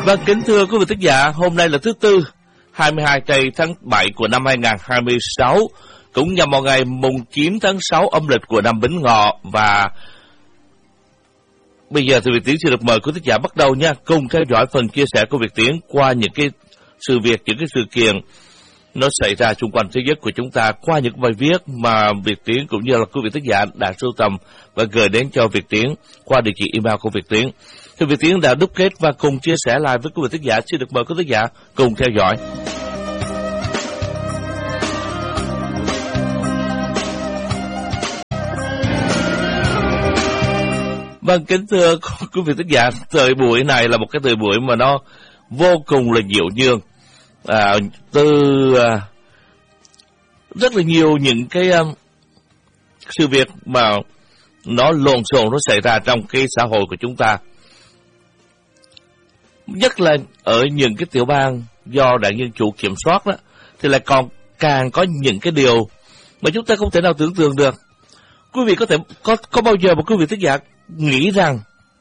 Vâng, kính thưa quý vị thính giả, hôm nay là thứ Tư, 22 tháng 7 của năm 2026, cũng nhằm vào ngày mùng 9 tháng 6 âm lịch của năm Bính Ngọ. Và bây giờ thì Việt Tiến xin được mời quý thính giả bắt đầu nha, cùng theo dõi phần chia sẻ của Việt Tiến qua những cái sự việc, những cái sự kiện nó xảy ra xung quanh thế giới của chúng ta qua những bài viết mà Việt Tiến cũng như là quý vị thính giả đã sưu tầm và gửi đến cho Việt Tiến qua địa chỉ email của Việt Tiến. Thì Việt Tiến đã đúc kết và cùng chia sẻ lại với quý vị thính giả. Xin được mời quý thính giả cùng theo dõi. Vâng, kính thưa quý vị thính giả, thời buổi này là một cái thời buổi mà nó vô cùng là nhiễu nhương. Rất là nhiều những cái sự việc mà nó lộn xộn nó xảy ra trong cái xã hội của chúng ta, nhất là ở những cái tiểu bang do đảng Dân Chủ kiểm soát đó, thì lại còn càng có những cái điều mà chúng ta không thể nào tưởng tượng được. Quý vị có thể có bao giờ mà quý vị thính giả nghĩ rằng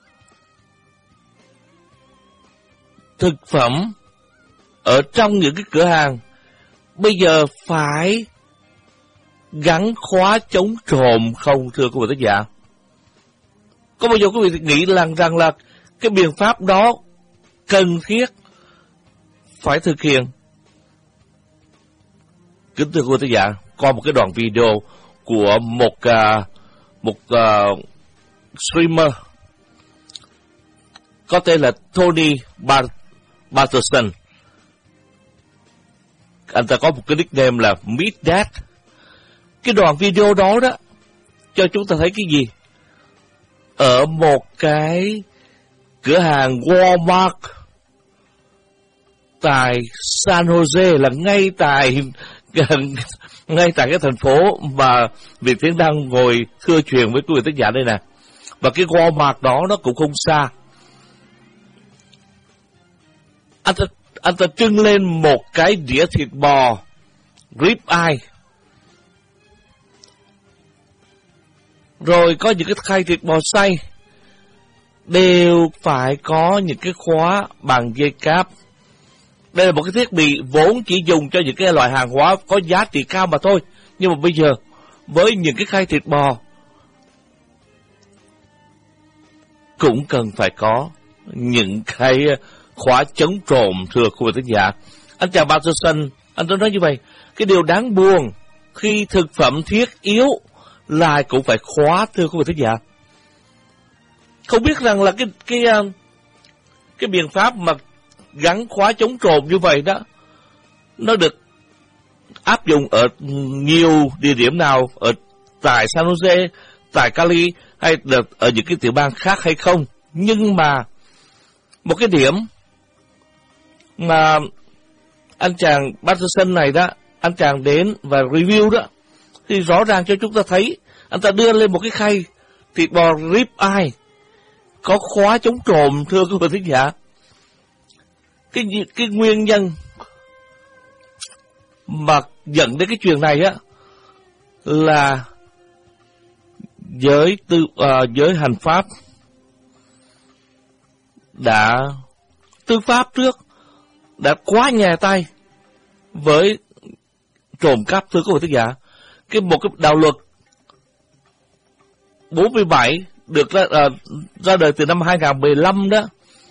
thực phẩm ở trong những cái cửa hàng bây giờ phải gắn khóa chống trộm không, thưa quý vị thính giả? Có bao giờ quý vị nghĩ rằng là cái biện pháp đó cần thiết phải thực hiện? Kính thưa quý vị thính giả, có một cái đoạn video của một streamer có tên là Tony Batterson. Anh ta có một cái nickname là Meat Dad. Cái đoạn video đó đó cho chúng ta thấy cái gì? Ở một cái cửa hàng Walmart tại San Jose, là ngay tại cái thành phố mà Việt Tiến đang ngồi thưa truyền với quý vị thính giả đây nè. Và cái Walmart đó nó cũng không xa. Anh ta trưng lên một cái đĩa thịt bò rib eye, rồi có những cái khay thịt bò xay, đều phải có những cái khóa bằng dây cáp. Đây là một cái thiết bị vốn chỉ dùng cho những cái loại hàng hóa có giá trị cao mà thôi. Nhưng mà bây giờ với những cái khay thịt bò cũng cần phải có những cái khóa chống trộm, thưa quý vị thính giả. Anh chàng Patterson, anh nói như vậy, cái điều đáng buồn khi thực phẩm thiết yếu lại cũng phải khóa, thưa quý vị thính giả. Không biết rằng là cái biện pháp mà gắn khóa chống trộm như vậy đó, nó được áp dụng ở nhiều địa điểm nào, ở tại San Jose, tại Cali hay ở những cái tiểu bang khác hay không. Nhưng mà một cái điểm mà anh chàng Patterson này đó, anh chàng đến và review đó, thì rõ ràng cho chúng ta thấy anh ta đưa lên một cái khay thịt bò rib eye có khóa chống trộm, thưa quý vị thính giả. Cái nguyên nhân mà dẫn đến cái chuyện này á là giới hành pháp tư pháp trước đã quá nhè tay với trộm cắp, thưa quý vị thính giả. Một cái đạo luật 47 được ra đời từ năm 2015 đó,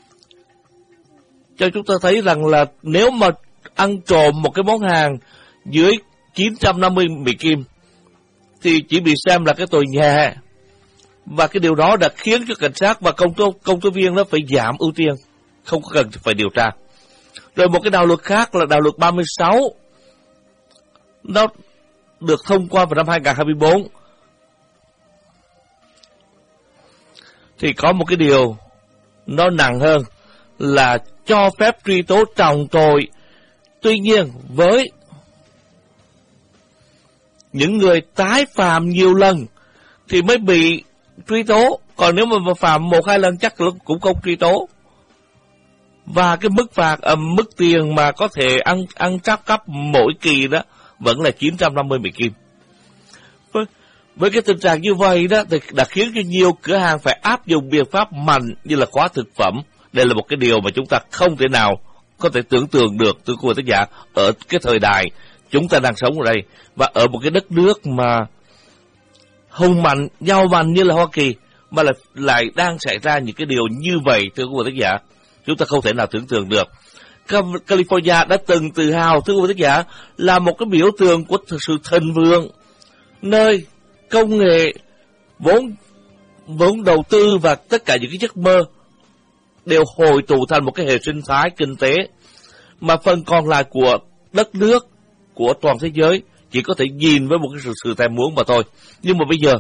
cho chúng ta thấy rằng là nếu mà ăn trộm một cái món hàng dưới 950 Mỹ Kim thì chỉ bị xem là cái tội nhẹ. Và cái điều đó đã khiến cho cảnh sát và công tố viên nó phải giảm ưu tiên, không có cần phải điều tra. Rồi một cái đạo luật khác là đạo luật 36, nó được thông qua vào năm 2024. Thì có một cái điều nó nặng hơn là cho phép truy tố trồng tội. Tuy nhiên với những người tái phạm nhiều lần thì mới bị truy tố, còn nếu mà phạm 1-2 lần chắc cũng không truy tố. Và cái mức tiền mà có thể ăn cắp mỗi kỳ đó vẫn là 950 Mỹ Kim. Với cái tình trạng như vậy đó thì đã khiến cho nhiều cửa hàng phải áp dụng biện pháp mạnh như là khóa thực phẩm Đây là một cái điều mà chúng ta không thể nào có thể tưởng tượng được, thưa quý vị thính giả, ở cái thời đại chúng ta đang sống ở đây, và ở một cái đất nước mà hùng mạnh, giàu mạnh như là Hoa Kỳ, mà lại đang xảy ra những cái điều như vậy, thưa quý vị thính giả. Chúng ta không thể nào tưởng tượng được. California đã từng tự hào, thưa quý vị thính giả, là một cái biểu tượng của sự thịnh vượng, nơi công nghệ, vốn đầu tư và tất cả những cái giấc mơ đều hội tụ thành một cái hệ sinh thái kinh tế, mà phần còn lại của đất nước, của toàn thế giới chỉ có thể nhìn với một cái sự thèm muốn mà thôi. Nhưng mà bây giờ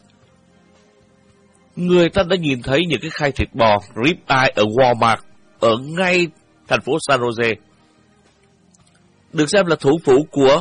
người ta đã nhìn thấy những cái khay thịt bò rib eye ở Walmart, ở ngay thành phố San Jose, được xem là thủ phủ của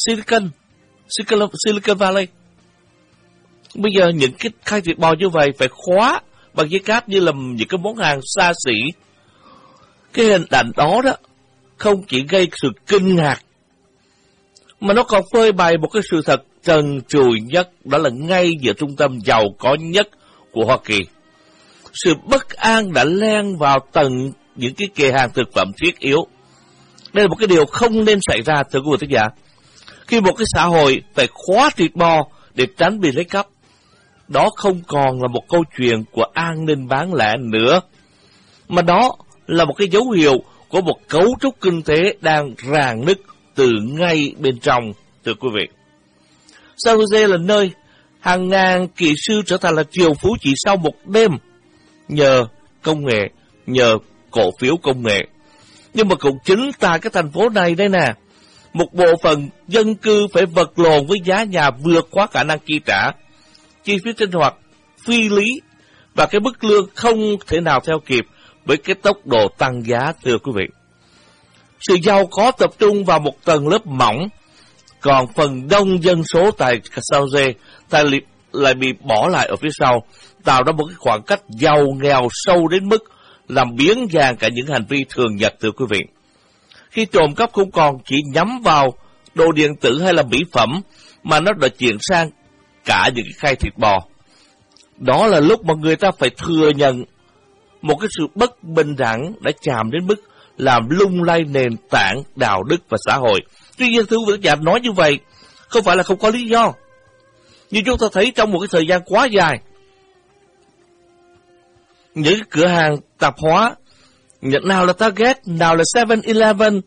Silicon Valley. Bây giờ những cái khay thịt bò như vậy phải khóa bằng giấy cát như là những cái món hàng xa xỉ. Cái hình ảnh đó không chỉ gây sự kinh ngạc, mà nó còn phơi bày một cái sự thật trần trụi nhất, đó là ngay giữa trung tâm giàu có nhất của Hoa Kỳ. Sự bất an đã len vào tận những cái kệ hàng thực phẩm thiết yếu. Đây là một cái điều không nên xảy ra, thưa quý vị thính giả. Khi một cái xã hội phải khóa thịt bò để tránh bị lấy cắp, đó không còn là một câu chuyện của an ninh bán lẻ nữa, mà đó là một cái dấu hiệu của một cấu trúc kinh tế đang rạn nứt từ ngay bên trong, thưa quý vị. San Jose là nơi hàng ngàn kỹ sư trở thành là triệu phú chỉ sau một đêm nhờ công nghệ, nhờ cổ phiếu công nghệ. Nhưng mà cũng chính tại cái thành phố này đây nè, một bộ phận dân cư phải vật lộn với giá nhà vượt quá khả năng chi trả, chi phí sinh hoạt phi lý, và cái mức lương không thể nào theo kịp với cái tốc độ tăng giá, thưa quý vị. Sự giàu có tập trung vào một tầng lớp mỏng, còn phần đông dân số tại San Jose lại bị bỏ lại ở phía sau, tạo ra một cái khoảng cách giàu nghèo sâu đến mức làm biến dạng cả những hành vi thường nhật, thưa quý vị. Khi trộm cắp không còn chỉ nhắm vào đồ điện tử hay là mỹ phẩm, mà nó đã chuyển sang cả những cái khay thịt bò. Đó là lúc mà người ta phải thừa nhận một cái sự bất bình đẳng đã chạm đến mức làm lung lay nền tảng đạo đức và xã hội. Tuy nhiên, thưa quý vị, nói như vậy không phải là không có lý do. Như chúng ta thấy trong một cái thời gian quá dài, những cửa hàng tạp hóa, nào là Target, nào là 7-Eleven,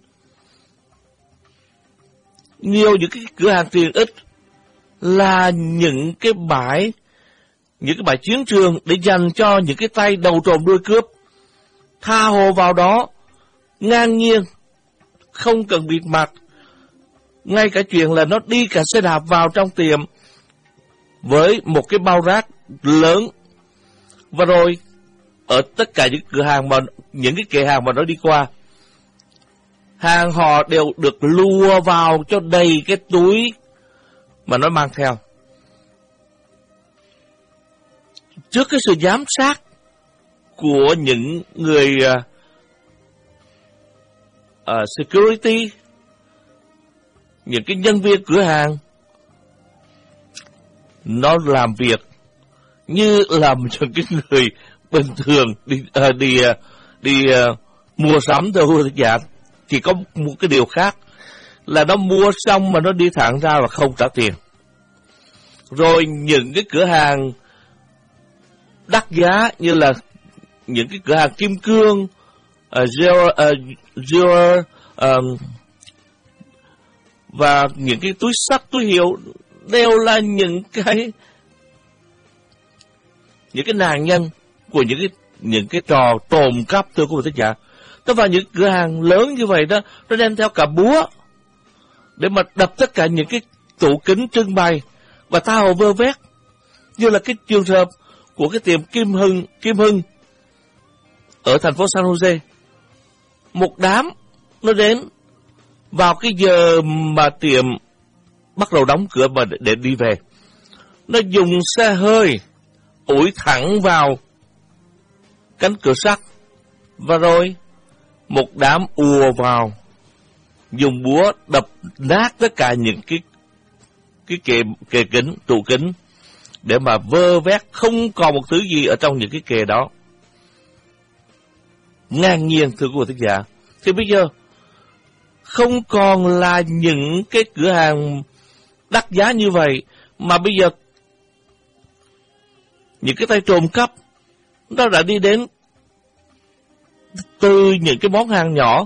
nhiều những cái cửa hàng tiện ích là những cái bãi chiến trường để dành cho những cái tay đầu trộm đuôi cướp, tha hồ vào đó ngang nhiên, không cần bịt mặt. Ngay cả chuyện là nó đi cả xe đạp vào trong tiệm với một cái bao rác lớn, và rồi ở tất cả những cái kệ hàng mà nó đi qua, hàng họ đều được lùa vào cho đầy cái túi mà nó mang theo. Trước cái sự giám sát của những người security, những cái nhân viên cửa hàng, nó làm việc như làm những cái người bình thường đi mua sắm thôi. Chỉ có một cái điều khác là nó mua xong mà nó đi thẳng ra và không trả tiền. Rồi những cái cửa hàng đắt giá như là những cái cửa hàng kim cương, jewelry, và những cái túi xách, túi hiệu đều là những cái nạn nhân của những cái trò trộm cắp, thưa quý vị thính giả. Nó vào những cửa hàng lớn như vậy đó, nó đem theo cả búa để mà đập tất cả những cái tủ kính trưng bày và tha hồ vơ vét, như là cái trường hợp của cái tiệm Kim Hưng ở thành phố San Jose. Một đám nó đến vào cái giờ mà tiệm bắt đầu đóng cửa mà để đi về, nó dùng xe hơi ủi thẳng vào cánh cửa sắt, và rồi một đám ùa vào dùng búa đập nát tất cả những cái kệ kính, tủ kính, để mà vơ vét không còn một thứ gì ở trong những cái kệ đó. ngang nhiên, thưa quý vị thính giả. Thì bây giờ không còn là những cái cửa hàng đắt giá như vậy, mà bây giờ những cái tay trộm cắp nó đã đi đến từ những cái món hàng nhỏ.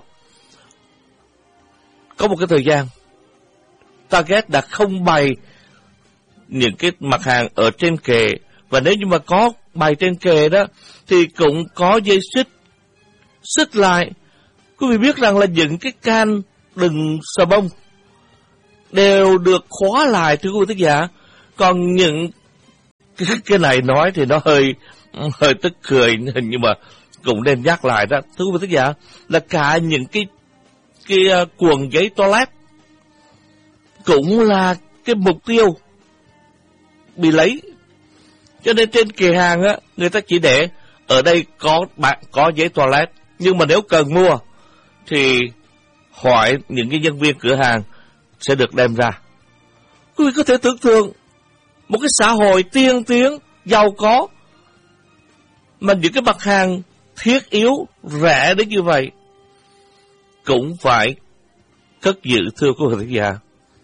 Có một cái thời gian Target đã không bày những cái mặt hàng ở trên kệ, và nếu như mà có bày trên kệ đó thì cũng có dây xích lại. Quý vị biết rằng là những cái can đựng xà bông đều được khóa lại, thưa quý vị thính giả. Còn những cái này nói thì nó hơi tức cười, nhưng mà cũng nên nhắc lại đó, thưa quý vị thính giả, là cả những cái cuộn giấy toilet cũng là cái mục tiêu bị lấy. Cho nên trên kệ hàng á, người ta chỉ để ở đây có giấy toilet, nhưng mà nếu cần mua thì hỏi những cái nhân viên cửa hàng sẽ được đem ra. Quý vị có thể tưởng tượng một cái xã hội tiên tiến, giàu có, mà những cái mặt hàng thiết yếu rẻ đến như vậy cũng phải cất giữ, thưa quý vị thính giả.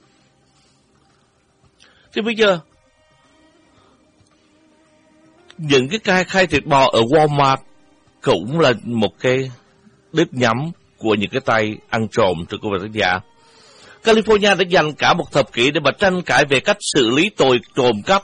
Thì bây giờ những cái khai thịt bò ở Walmart cũng là một cái đích nhắm của những cái tay ăn trộm, thưa quý vị thính giả. California đã dành cả một thập kỷ để mà tranh cãi về cách xử lý tội trộm cắp.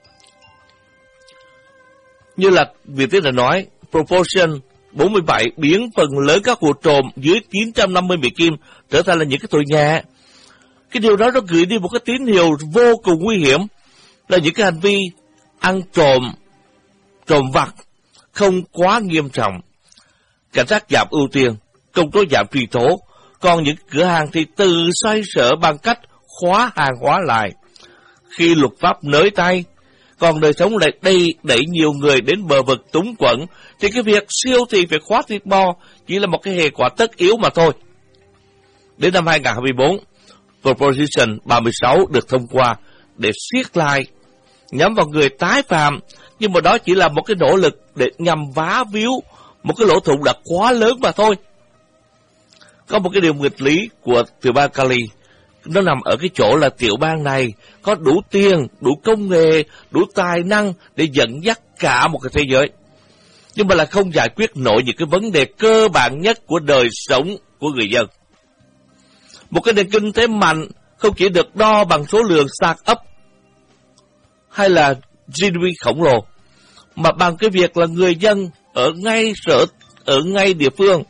Như là Việt Tiến đã nói, Proposition 47 biến phần lớn các vụ trộm dưới 950 Mỹ Kim trở thành là những cái tội nhẹ. Cái điều đó nó gửi đi một cái tín hiệu vô cùng nguy hiểm, là những cái hành vi ăn trộm vặt không quá nghiêm trọng. Cảnh sát giảm ưu tiên, công tố giảm truy tố, còn những cửa hàng thì tự xoay sở bằng cách khóa hàng hóa lại. Khi luật pháp nới tay, còn đời sống lại đẩy nhiều người đến bờ vực túng quẫn, thì cái việc siêu thị phải khóa thịt bò chỉ là một cái hệ quả tất yếu mà thôi. Đến năm 2024, Proposition 36 được thông qua để siết lại, nhắm vào người tái phạm, nhưng mà đó chỉ là một cái nỗ lực để nhằm vá víu một cái lỗ thủng đã quá lớn mà thôi. Có một cái điều nghịch lý của tiểu bang Cali, nó nằm ở cái chỗ là tiểu bang này có đủ tiền, đủ công nghệ, đủ tài năng để dẫn dắt cả một cái thế giới, nhưng mà là không giải quyết nổi những cái vấn đề cơ bản nhất của đời sống của người dân. Một cái nền kinh tế mạnh không chỉ được đo bằng số lượng start-up hay là GDP khổng lồ, mà bằng cái việc là người dân ở ngay địa phương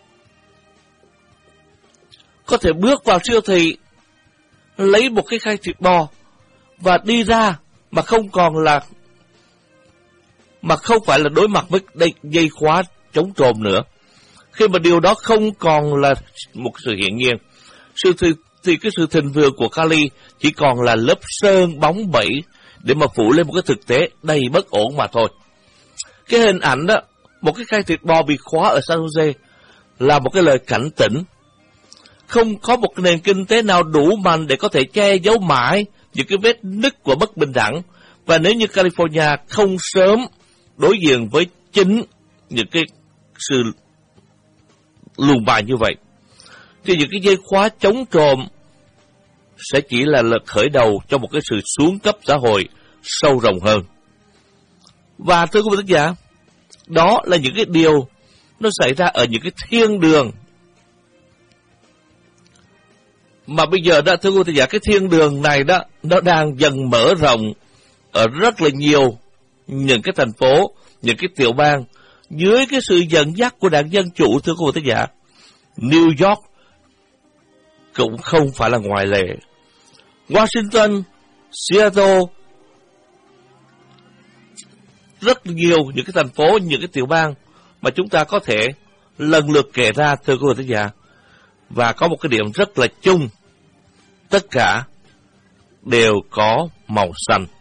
có thể bước vào siêu thị, lấy một cái khay thịt bò và đi ra mà không phải là đối mặt với dây khóa chống trộm nữa. Khi mà điều đó không còn là một sự hiển nhiên, thì cái sự thịnh vượng của Cali chỉ còn là lớp sơn bóng bẩy để mà phủ lên một cái thực tế đầy bất ổn mà thôi. Cái hình ảnh đó, một cái khay thịt bò bị khóa ở San Jose là một cái lời cảnh tỉnh. Không có một nền kinh tế nào đủ mạnh để có thể che giấu mãi những cái vết nứt của bất bình đẳng. Và nếu như California không sớm đối diện với chính những cái sự lùn bài như vậy, thì những cái dây khóa chống trộm sẽ chỉ là lực khởi đầu cho một cái sự xuống cấp xã hội sâu rộng hơn. Và thưa quý vị thính giả, đó là những cái điều nó xảy ra ở những cái thiên đường. Mà bây giờ đó, thưa quý vị thính giả, cái thiên đường này đó, nó đang dần mở rộng ở rất là nhiều những cái thành phố, những cái tiểu bang dưới cái sự dẫn dắt của đảng Dân Chủ, thưa quý vị thính giả. New York cũng không phải là ngoại lệ. Washington, Seattle, rất nhiều những cái thành phố, những cái tiểu bang mà chúng ta có thể lần lượt kể ra, thưa quý vị thính giả. Và có một cái điểm rất là chung, tất cả đều có màu xanh.